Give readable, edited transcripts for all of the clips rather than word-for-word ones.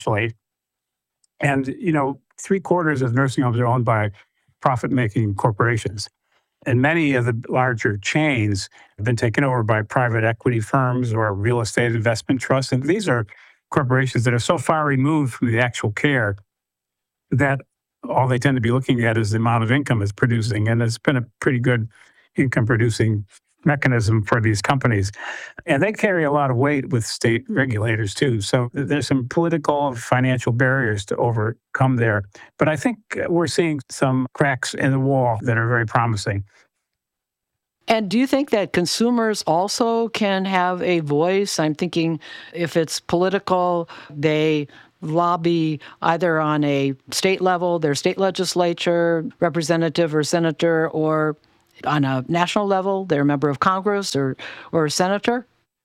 actually. And, three-quarters of nursing homes are owned by profit-making corporations. And many of the larger chains have been taken over by private equity firms or real estate investment trusts. And these are corporations that are so far removed from the actual care that all they tend to be looking at is the amount of income it's producing. And it's been a pretty good income producing mechanism for these companies. And they carry a lot of weight with state regulators too. So there's some political, financial barriers to overcome there. But I think we're seeing some cracks in the wall that are very promising. And do you think that consumers also can have a voice? I'm thinking if it's political, they lobby either on a state level, their state legislature, representative or senator, or on a national level, they're a member of Congress or a senator?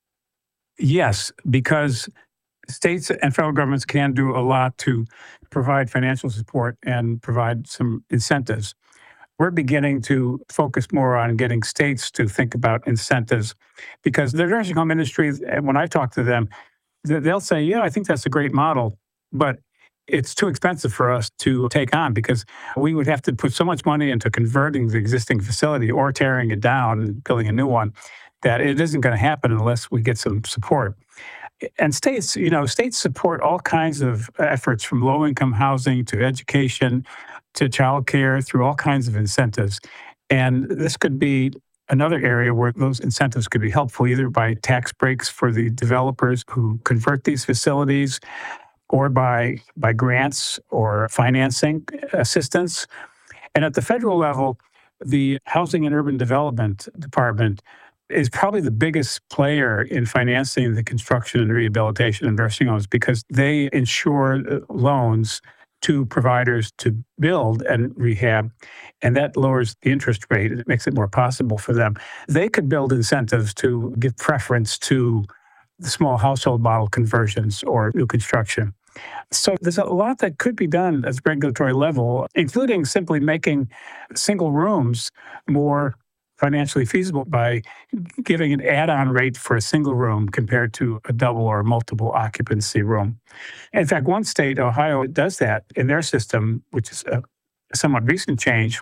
Yes, because states and federal governments can do a lot to provide financial support and provide some incentives. We're beginning to focus more on getting states to think about incentives because the nursing home industry, when I talk to them, they'll say, yeah, I think that's a great model, but it's too expensive for us to take on because we would have to put so much money into converting the existing facility or tearing it down and building a new one that it isn't going to happen unless we get some support. And states support all kinds of efforts from low-income housing to education to childcare through all kinds of incentives. And this could be another area where those incentives could be helpful, either by tax breaks for the developers who convert these facilities or by grants or financing assistance. And at the federal level, the Housing and Urban Development Department is probably the biggest player in financing the construction and rehabilitation of nursing homes because they insure loans to providers to build and rehab, and that lowers the interest rate. It makes it more possible for them. They could build incentives to give preference to the small household model conversions or new construction. So there's a lot that could be done at the regulatory level, including simply making single rooms more financially feasible by giving an add-on rate for a single room compared to a double or multiple occupancy room. In fact, one state, Ohio, does that in their system, which is a somewhat recent change.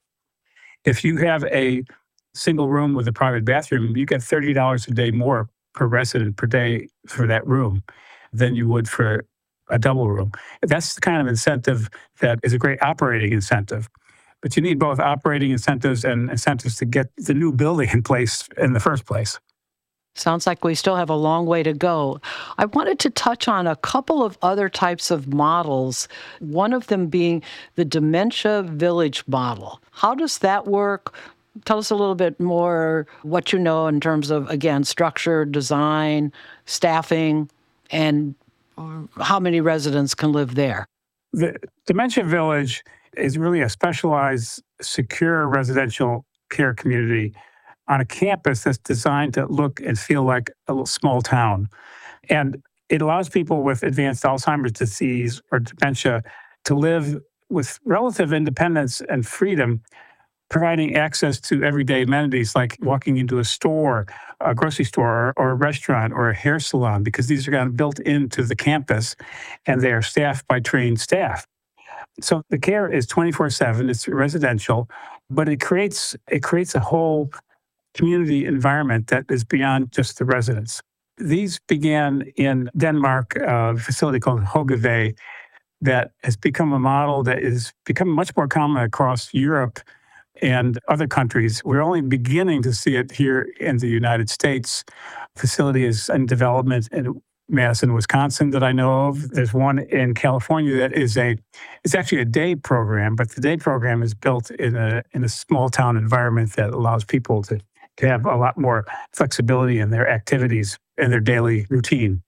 If you have a single room with a private bathroom, you get $30 a day more per resident per day for that room than you would for a double room. That's the kind of incentive that is a great operating incentive. But you need both operating incentives and incentives to get the new building in place in the first place. Sounds like we still have a long way to go. I wanted to touch on a couple of other types of models, one of them being the Dementia Village model. How does that work? Tell us a little bit more what you know in terms of, again, structure, design, staffing, and how many residents can live there. The Dementia Village is really a specialized, secure residential care community on a campus that's designed to look and feel like a little small town. And it allows people with advanced Alzheimer's disease or dementia to live with relative independence and freedom, providing access to everyday amenities like walking into a store, a grocery store, or a restaurant, or a hair salon, because these are kind of built into the campus and they are staffed by trained staff. So the care is 24/7, it's residential, but it creates a whole community environment that is beyond just the residents. These began in Denmark, a facility called Hogevej that has become a model that is becoming much more common across Europe and other countries. We're only beginning to see it here in the United States. Facility is in development in Madison, Wisconsin that I know of. There's one in California that it's actually a day program, but the day program is built in a small town environment that allows people to have a lot more flexibility in their activities and their daily routine.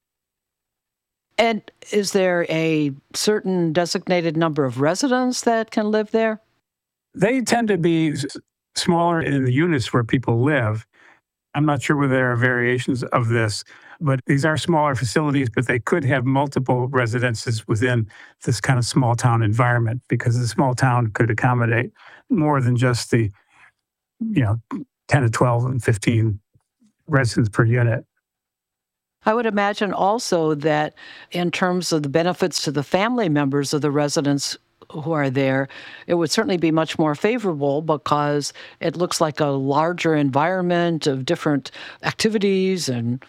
And is there a certain designated number of residents that can live there? They tend to be smaller in the units where people live. I'm not sure whether there are variations of this, but these are smaller facilities, but they could have multiple residences within this kind of small town environment because the small town could accommodate more than just the, 10 to 12 and 15 residents per unit. I would imagine also that in terms of the benefits to the family members of the residents who are there, it would certainly be much more favorable because it looks like a larger environment of different activities and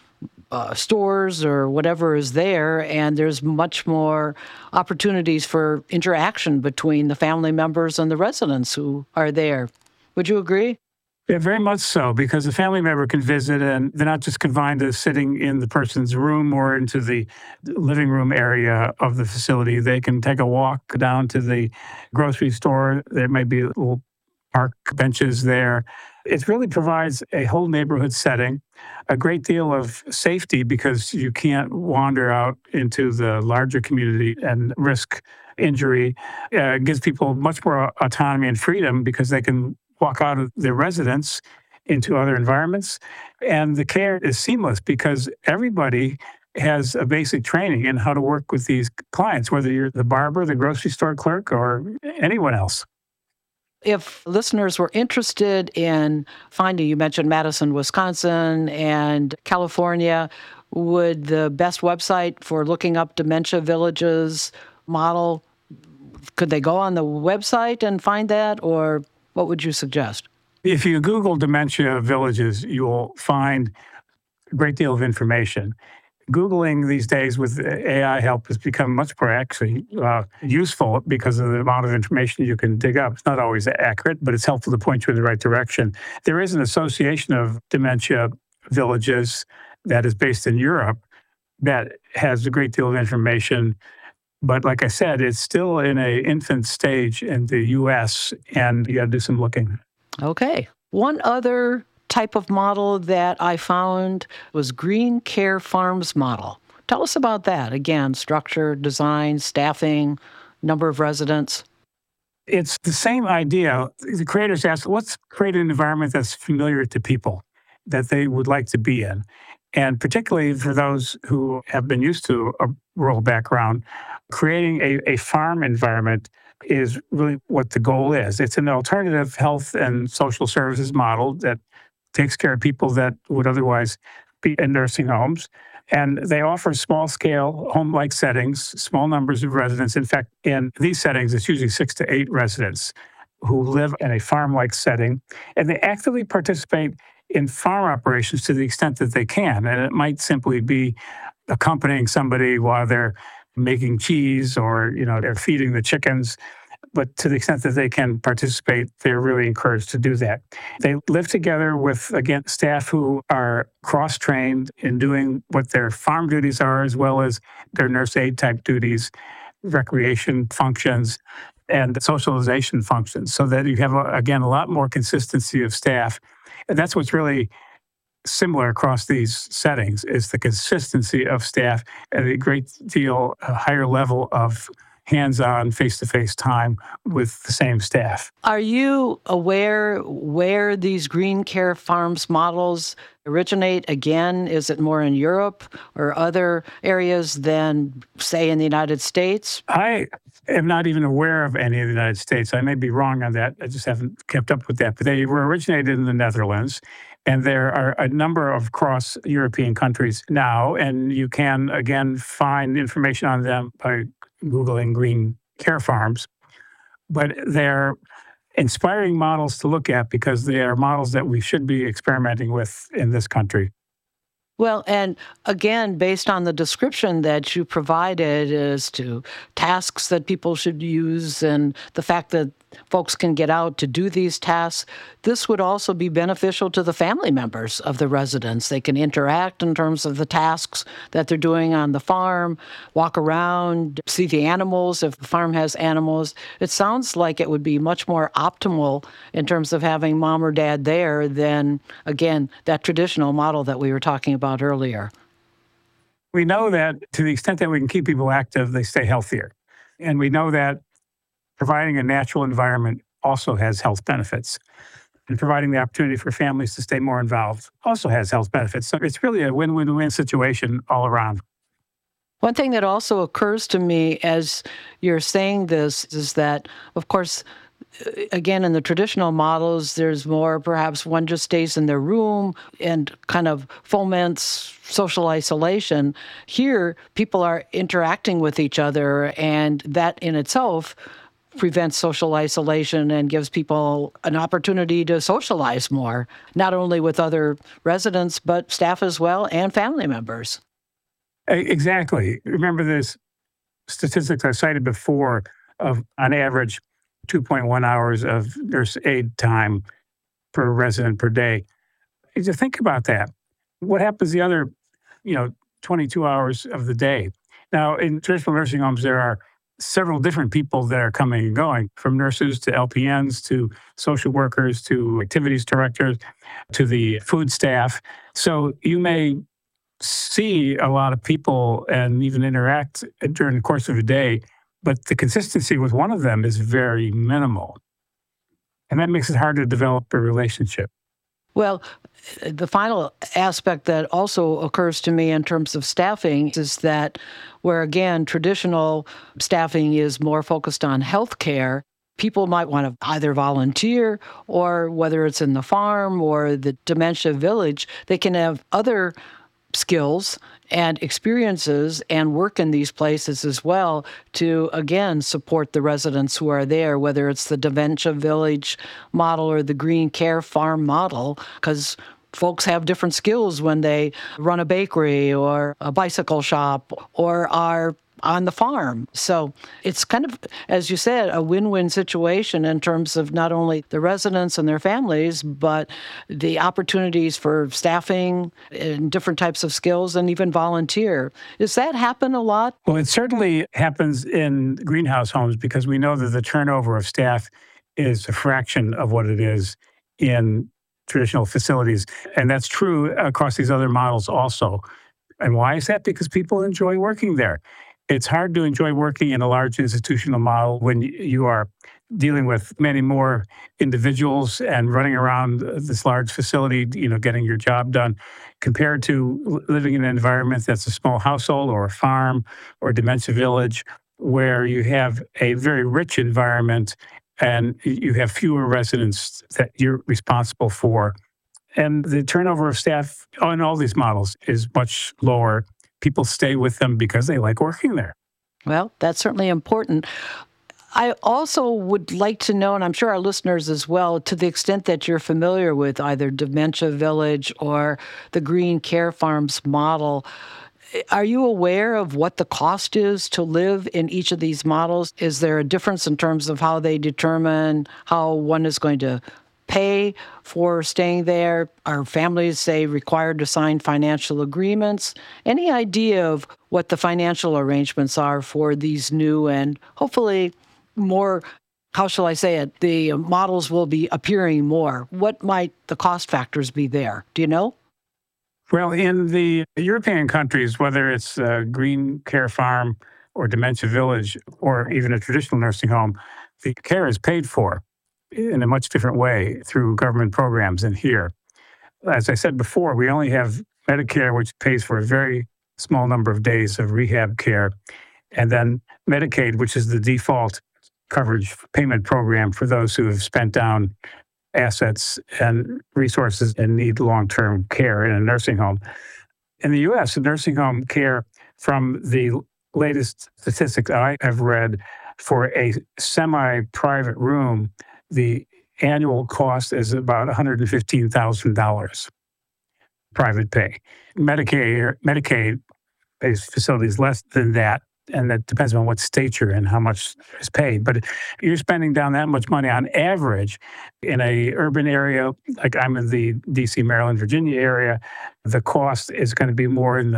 stores or whatever is there, and there's much more opportunities for interaction between the family members and the residents who are there. Would you agree? Yeah, very much so, because a family member can visit and they're not just confined to sitting in the person's room or into the living room area of the facility. They can take a walk down to the grocery store. There may be little park benches there. It really provides a whole neighborhood setting, a great deal of safety because you can't wander out into the larger community and risk injury. It gives people much more autonomy and freedom because they can walk out of their residence into other environments. And the care is seamless because everybody has a basic training in how to work with these clients, whether you're the barber, the grocery store clerk, or anyone else. If listeners were interested in finding, you mentioned Madison, Wisconsin, and California, would the best website for looking up dementia villages model, could they go on the website and find that, or what would you suggest? If you Google dementia villages, you'll find a great deal of information. Googling these days with AI help has become much more actually useful because of the amount of information you can dig up. It's not always accurate, but it's helpful to point you in the right direction. There is an association of dementia villages that is based in Europe that has a great deal of information. But like I said, it's still in an infant stage in the US, and you got to do some looking. Okay. One other type of model that I found was Green Care Farms model. Tell us about that. Again, structure, design, staffing, number of residents. It's the same idea. The creators asked, let's create an environment that's familiar to people, that they would like to be in. And particularly for those who have been used to a rural background, creating a farm environment is really what the goal is. It's an alternative health and social services model that takes care of people that would otherwise be in nursing homes. And they offer small scale home like settings, small numbers of residents. In fact, in these settings, it's usually 6 to 8 residents who live in a farm like setting. And they actively participate in farm operations to the extent that they can. And it might simply be accompanying somebody while they're making cheese or, they're feeding the chickens. But to the extent that they can participate, they're really encouraged to do that. They live together with, again, staff who are cross-trained in doing what their farm duties are, as well as their nurse aid type duties, recreation functions, and socialization functions, so that you have, again, a lot more consistency of staff. And that's what's really similar across these settings is the consistency of staff and a great deal a higher level of hands-on, face-to-face time with the same staff. Are you aware where these Green Care Farms models originate? Again, is it more in Europe or other areas than, say, in the United States? I am not even aware of any in the United States. I may be wrong on that. I just haven't kept up with that. But they were originated in the Netherlands. And there are a number of cross-European countries now. And you can, again, find information on them by Googling Green Care Farms. But they're inspiring models to look at because they are models that we should be experimenting with in this country. Well, and again, based on the description that you provided as to tasks that people should use and the fact that folks can get out to do these tasks, this would also be beneficial to the family members of the residents. They can interact in terms of the tasks that they're doing on the farm, walk around, see the animals if the farm has animals. It sounds like it would be much more optimal in terms of having mom or dad there than, again, that traditional model that we were talking about earlier. We know that to the extent that we can keep people active, they stay healthier. And we know that providing a natural environment also has health benefits. And providing the opportunity for families to stay more involved also has health benefits. So it's really a win-win-win situation all around. One thing that also occurs to me as you're saying this is that, of course, again, in the traditional models, there's more perhaps one just stays in their room and kind of foments social isolation. Here, people are interacting with each other, and that in itself prevents social isolation and gives people an opportunity to socialize more, not only with other residents, but staff as well and family members. Exactly. Remember this statistics I cited before of, on average, 2.1 hours of nurse aid time per resident per day. Just think about that. What happens the other, you know, 22 hours of the day? Now, in traditional nursing homes, there are several different people that are coming and going, from nurses to LPNs to social workers to activities directors to the food staff. So you may see a lot of people and even interact during the course of a day, but the consistency with one of them is very minimal. And that makes it hard to develop a relationship. Well, the final aspect that also occurs to me in terms of staffing is that where, again, traditional staffing is more focused on healthcare, people might want to either volunteer or whether it's in the farm or the dementia village, they can have other skills and experiences and work in these places as well to, again, support the residents who are there, whether it's the dementia village model or the green care farm model, because folks have different skills when they run a bakery or a bicycle shop or are on the farm. So it's kind of, as you said, a win-win situation in terms of not only the residents and their families, but the opportunities for staffing and different types of skills and even volunteer. Does that happen a lot? Well, it certainly happens in greenhouse homes because we know that the turnover of staff is a fraction of what it is in traditional facilities. And that's true across these other models also. And why is that? Because people enjoy working there. It's hard to enjoy working in a large institutional model when you are dealing with many more individuals and running around this large facility, getting your job done, compared to living in an environment that's a small household or a farm or a dementia village where you have a very rich environment and you have fewer residents that you're responsible for. And the turnover of staff on all these models is much lower. People stay with them because they like working there. Well, that's certainly important. I also would like to know, and I'm sure our listeners as well, to the extent that you're familiar with either Dementia Village or the Green Care Farms model, are you aware of what the cost is to live in each of these models? Is there a difference in terms of how they determine how one is going to pay for staying there? Are families, say, required to sign financial agreements? Any idea of what the financial arrangements are for these new and hopefully more, how shall I say it, the models will be appearing more? What might the cost factors be there? Do you know? Well, in the European countries, whether it's a Green Care Farm or Dementia Village or even a traditional nursing home, the care is paid for in a much different way through government programs than here. As I said before, we only have Medicare, which pays for a very small number of days of rehab care, and then Medicaid, which is the default coverage payment program for those who have spent down assets and resources and need long-term care in a nursing home. In the U.S., the nursing home care, from the latest statistics I have read, for a semi-private room, the annual cost is about $115,000 private pay. Medicaid pays facilities less than that, and that depends on what state you're in, how much is paid. But you're spending down that much money on average in a urban area, like I'm in the D.C., Maryland, Virginia area, the cost is going to be more in the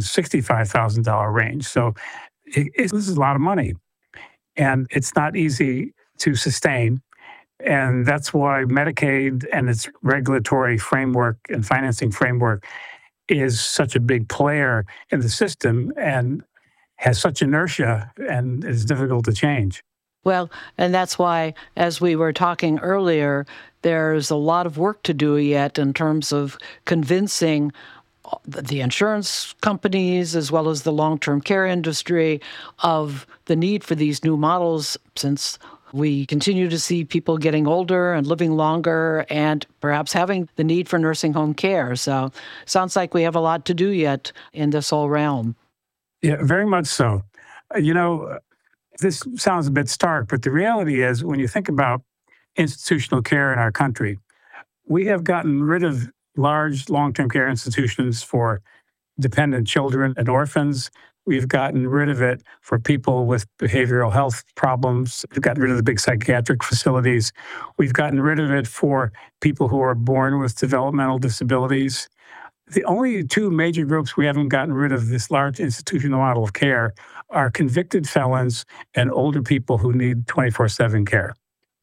$165,000 range. So this is a lot of money, and it's not easy to sustain. And that's why Medicaid and its regulatory framework and financing framework is such a big player in the system and has such inertia and is difficult to change. Well, and that's why, as we were talking earlier, there's a lot of work to do yet in terms of convincing the insurance companies as well as the long-term care industry of the need for these new models, since We continue to see people getting older and living longer and perhaps having the need for nursing home care. So sounds like we have a lot to do yet in this whole realm. Yeah, very much so. You know, this sounds a bit stark, but the reality is when you think about institutional care in our country, we have gotten rid of large long term care institutions for dependent children and orphans. We've gotten rid of it for people with behavioral health problems. We've gotten rid of the big psychiatric facilities. We've gotten rid of it for people who are born with developmental disabilities. The only two major groups we haven't gotten rid of this large institutional model of care are convicted felons and older people who need 24/7 care.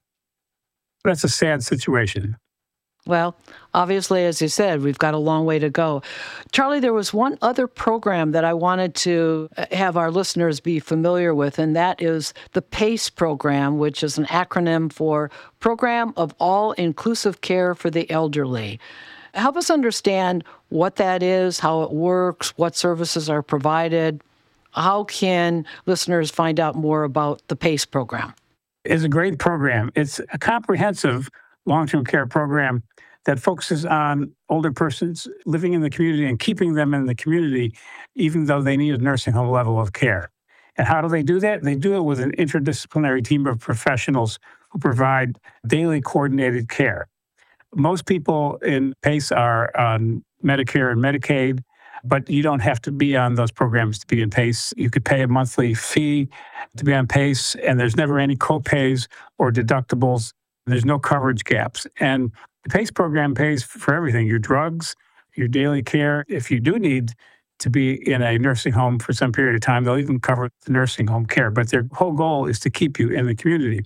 That's a sad situation. Well, obviously, as you said, we've got a long way to go. Charlie, there was one other program that I wanted to have our listeners be familiar with, and that is the PACE program, which is an acronym for Program of All Inclusive Care for the Elderly. Help us understand what that is, how it works, what services are provided. How can listeners find out more about the PACE program? It's a great program. It's a comprehensive long-term care program that focuses on older persons living in the community and keeping them in the community, even though they need a nursing home level of care. And how do they do that? They do it with an interdisciplinary team of professionals who provide daily coordinated care. Most people in PACE are on Medicare and Medicaid, but you don't have to be on those programs to be in PACE. You could pay a monthly fee to be on PACE, and there's never any copays or deductibles. There's no coverage gaps. And the PACE program pays for everything, your drugs, your daily care. If you do need to be in a nursing home for some period of time, they'll even cover the nursing home care. But their whole goal is to keep you in the community.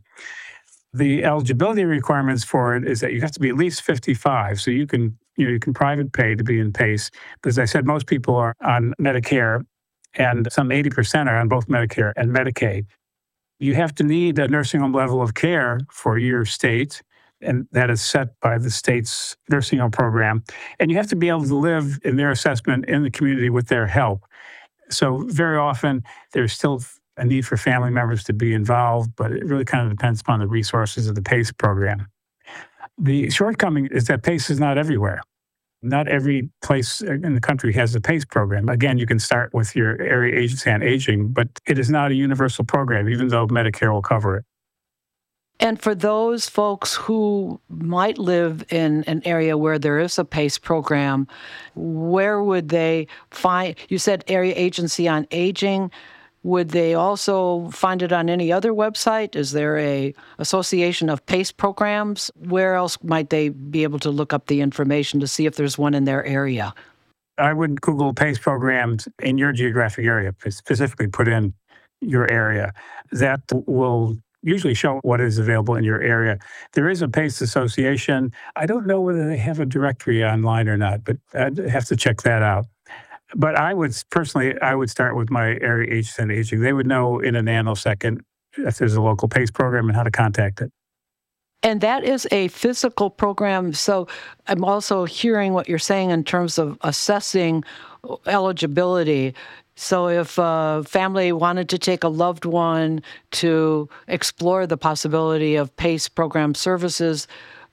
The eligibility requirements for it is that you have to be at least 55, so you can private pay to be in PACE. But as I said, most people are on Medicare, and some 80% are on both Medicare and Medicaid. You have to need a nursing home level of care for your state, and that is set by the state's nursing home program. And you have to be able to live in their assessment in the community with their help. So very often there's still a need for family members to be involved, but it really kind of depends upon the resources of the PACE program. The shortcoming is that PACE is not everywhere. Not every place in the country has a PACE program. Again, you can start with your area agency on aging, but it is not a universal program, even though Medicare will cover it. And for those folks who might live in an area where there is a PACE program, where would they find, you said area agency on aging, would they also find it on any other website? Is there a association of PACE programs? Where else might they be able to look up the information to see if there's one in their area? I would Google PACE programs in your geographic area, specifically put in your area. That will usually show what is available in your area. There is a PACE association. I don't know whether they have a directory online or not, but I'd have to check that out. But I would start with my area agency on aging. They would know in a nanosecond if there's a local PACE program and how to contact it. And that is a physical program. So I'm also hearing what you're saying in terms of assessing eligibility. So if a family wanted to take a loved one to explore the possibility of PACE program services,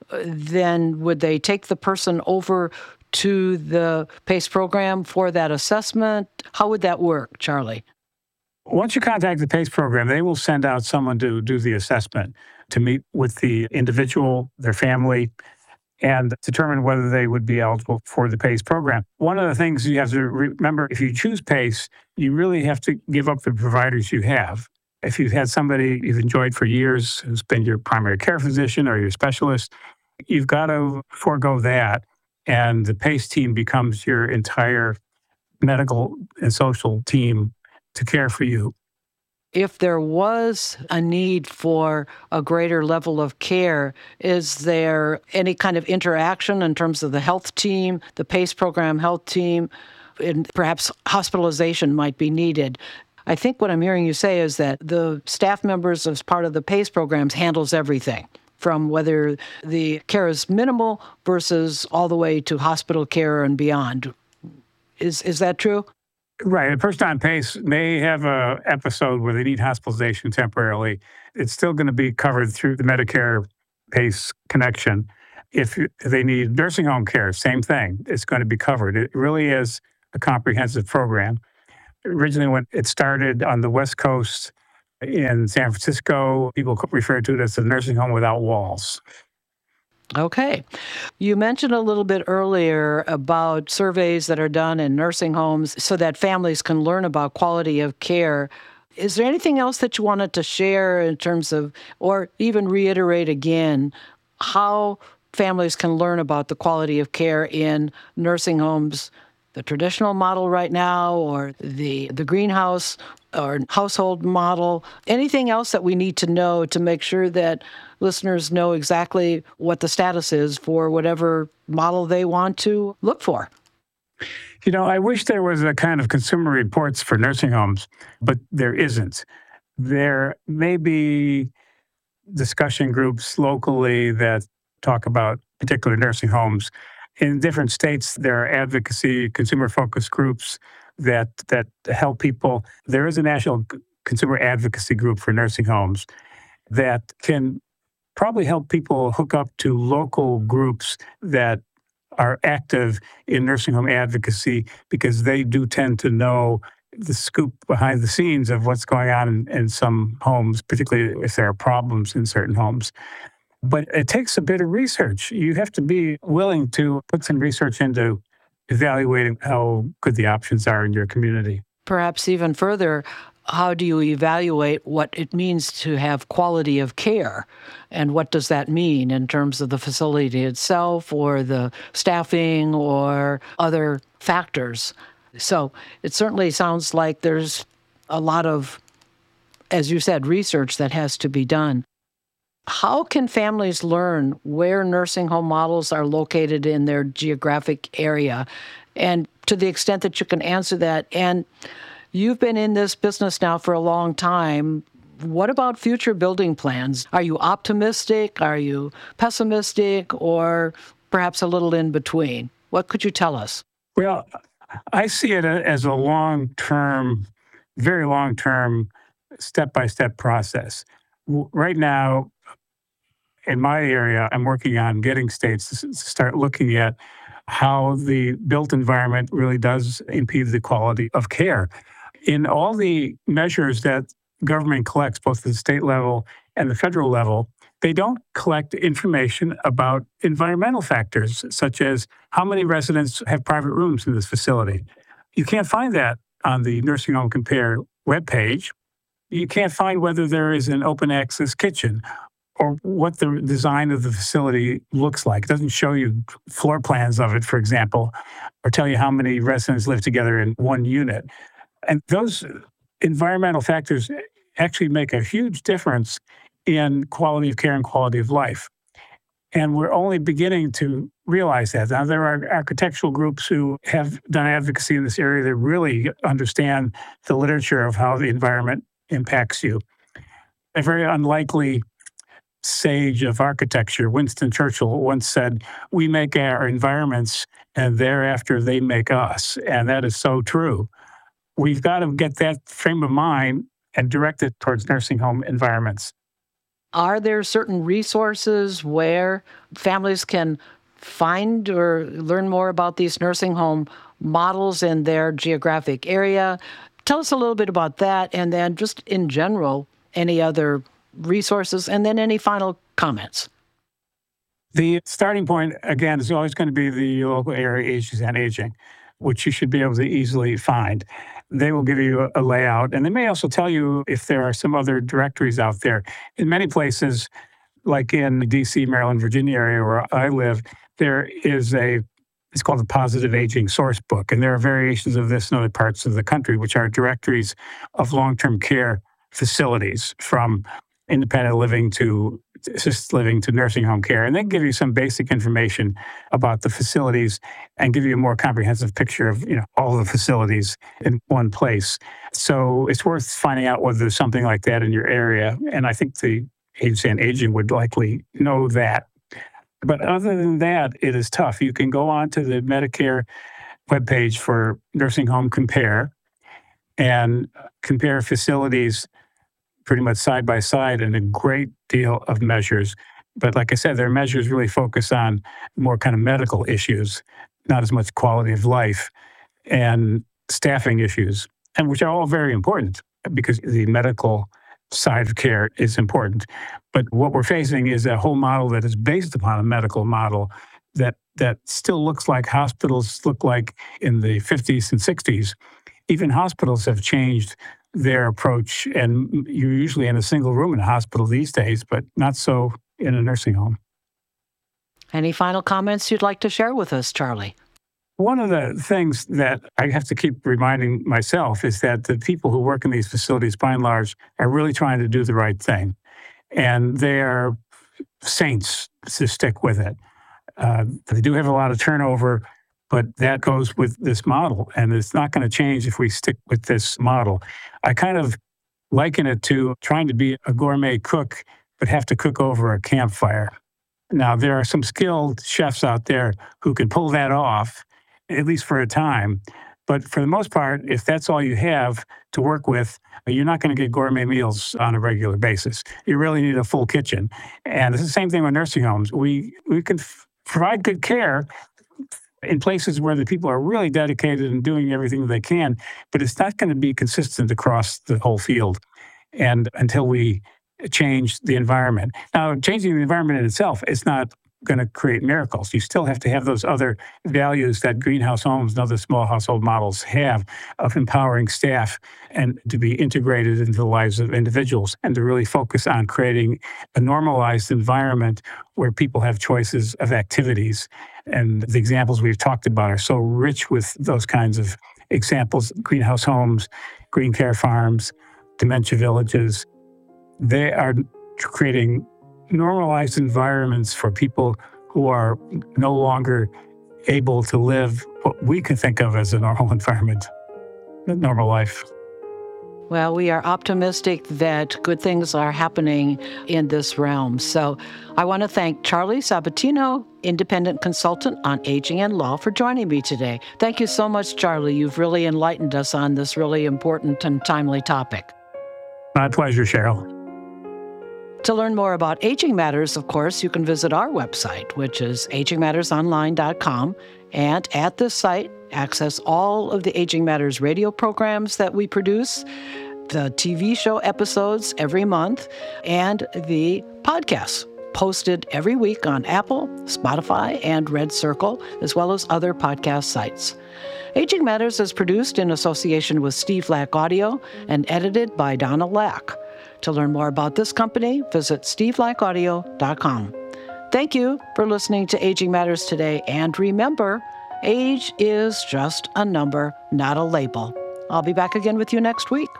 then would they take the person over to the PACE program for that assessment? How would that work, Charlie? Once you contact the PACE program, they will send out someone to do the assessment, to meet with the individual, their family, and determine whether they would be eligible for the PACE program. One of the things you have to remember, if you choose PACE, you really have to give up the providers you have. If you've had somebody you've enjoyed for years who's been your primary care physician or your specialist, you've got to forego that. And the PACE team becomes your entire medical and social team to care for you. If there was a need for a greater level of care, is there any kind of interaction in terms of the health team, the PACE program health team, and perhaps hospitalization might be needed? I think what I'm hearing you say is that the staff members as part of the PACE programs handles everything, from whether the care is minimal versus all the way to hospital care and beyond. Is that true? Right. A person on PACE may have a episode where they need hospitalization temporarily. It's still going to be covered through the Medicare PACE connection. If they need nursing home care, same thing. It's going to be covered. It really is a comprehensive program. Originally, when it started on the West Coast in San Francisco, people referred to it as the nursing home without walls. Okay. You mentioned a little bit earlier about surveys that are done in nursing homes so that families can learn about quality of care. Is there anything else that you wanted to share in terms of, or even reiterate again, how families can learn about the quality of care in nursing homes, the traditional model right now, or the greenhouse or household model? Anything else that we need to know to make sure that listeners know exactly what the status is for whatever model they want to look for? I wish there was a kind of consumer reports for nursing homes, but there isn't. There may be discussion groups locally that talk about particular nursing homes. In different states, there are advocacy, consumer-focused groups that help people. There is a national consumer advocacy group for nursing homes that can probably help people hook up to local groups that are active in nursing home advocacy because they do tend to know the scoop behind the scenes of what's going on in some homes, particularly if there are problems in certain homes. But it takes a bit of research. You have to be willing to put some research into evaluating how good the options are in your community. Perhaps even further, how do you evaluate what it means to have quality of care? And what does that mean in terms of the facility itself or the staffing or other factors? So it certainly sounds like there's a lot of, as you said, research that has to be done. How can families learn where nursing home models are located in their geographic area? And to the extent that you can answer that, and you've been in this business now for a long time, what about future building plans? Are you optimistic? Are you pessimistic? Or perhaps a little in between? What could you tell us? Well, I see it as a long-term, very long-term, step-by-step process. Right now, in my area, I'm working on getting states to start looking at how the built environment really does impede the quality of care. In all the measures that government collects, both at the state level and the federal level, they don't collect information about environmental factors, such as how many residents have private rooms in this facility. You can't find that on the Nursing Home Compare webpage. You can't find whether there is an open access kitchen or what the design of the facility looks like. It doesn't show you floor plans of it, for example, or tell you how many residents live together in one unit. And those environmental factors actually make a huge difference in quality of care and quality of life. And we're only beginning to realize that. Now, there are architectural groups who have done advocacy in this area that really understand the literature of how the environment impacts you. A very unlikely sage of architecture, Winston Churchill, once said, "We make our environments and thereafter they make us." And that is so true. We've got to get that frame of mind and direct it towards nursing home environments. Are there certain resources where families can find or learn more about these nursing home models in their geographic area? Tell us a little bit about that, and then just in general, any other resources, and then any final comments. The starting point, again, is always going to be the local area agencies on aging, which you should be able to easily find. They will give you a layout, and they may also tell you if there are some other directories out there. In many places, like in the DC, Maryland, Virginia area where I live, there is it's called the Positive Aging Source Book, and there are variations of this in other parts of the country, which are directories of long-term care facilities, from independent living to assisted living to nursing home care. And they give you some basic information about the facilities and give you a more comprehensive picture of all the facilities in one place. So it's worth finding out whether there's something like that in your area. And I think the Agency on Aging would likely know that. But other than that, it is tough. You can go on to the Medicare webpage for Nursing Home Compare, and compare facilities pretty much side by side in a great deal of measures. But like I said, their measures really focus on more kind of medical issues, not as much quality of life and staffing issues, and which are all very important because the medical side of care is important. But what we're facing is a whole model that is based upon a medical model that still looks like hospitals look like in the 50s and 60s. Even hospitals have changed their approach, and you're usually in a single room in a hospital these days, but not so in a nursing home. Any final comments you'd like to share with us, Charlie? One of the things that I have to keep reminding myself is that the people who work in these facilities, by and large, are really trying to do the right thing. And they are saints to stick with it. They do have a lot of turnover, but that goes with this model. And it's not going to change if we stick with this model. I kind of liken it to trying to be a gourmet cook, but have to cook over a campfire. Now, there are some skilled chefs out there who can pull that off, at least for a time. But for the most part, if that's all you have to work with, you're not going to get gourmet meals on a regular basis. You really need a full kitchen. And it's the same thing with nursing homes. We can provide good care in places where the people are really dedicated and doing everything they can, but it's not going to be consistent across the whole field. And until we change the environment. Now, changing the environment in itself is not going to create miracles. You still have to have those other values that greenhouse homes and other small household models have of empowering staff and to be integrated into the lives of individuals and to really focus on creating a normalized environment where people have choices of activities. And the examples we've talked about are so rich with those kinds of examples: greenhouse homes, green care farms, dementia villages. They are creating normalized environments for people who are no longer able to live what we can think of as a normal environment, a normal life. Well, we are optimistic that good things are happening in this realm. So I want to thank Charlie Sabatino, independent consultant on aging and law, for joining me today. Thank you so much, Charlie. You've really enlightened us on this really important and timely topic. My pleasure, Cheryl. To learn more about Aging Matters, of course, you can visit our website, which is agingmattersonline.com. And at this site, access all of the Aging Matters radio programs that we produce, the TV show episodes every month, and the podcasts posted every week on Apple, Spotify, and Red Circle, as well as other podcast sites. Aging Matters is produced in association with Steve Lack Audio and edited by Donna Lack. To learn more about this company, visit stevelacaudio.com. Thank you for listening to Aging Matters today, and remember, age is just a number, not a label. I'll be back again with you next week.